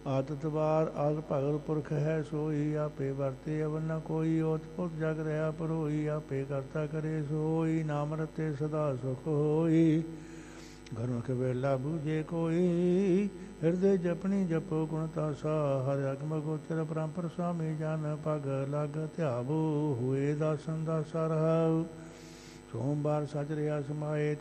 ਆਦਤ ਵਾਰ ਆਦ ਭਗਤ ਪੁਰਖ ਹੈ ਸੋਈ, ਆਪੇ ਵਰਤੇ ਅਵਨ ਨ ਕੋਈ, ਓਤ ਪੁਤ ਜਗ ਰਿਹਾ ਪਰੋਈ, ਆਪੇ ਕਰਤਾ ਕਰੇ ਸੋਈ, ਨਾਮ ਰਤੇ ਸਦਾ ਸੁਖ ਹੋਈ, ਗੁਰਮੁਖ ਵੇਲਾ ਬੂਝੇ ਕੋਈ, ਹਿਰਦੇ ਜਪਣੀ ਜਪੋ ਗੁਣ ਤਾਸਾ, ਹਰਿ ਅਗਮ ਗੋਚਰ ਪਰੰਪਰ ਸੁਆਮੀ ਜਨ, ਪਗ ਲਗ ਧਿਆਵੋ ਹੋਏ ਦਾਸਨ ਦਾਸਾ ਰਹਾਉ, ਸੋਮਵਾਰ ਸਜ ਰਿਹਾ ਸਮਾਏ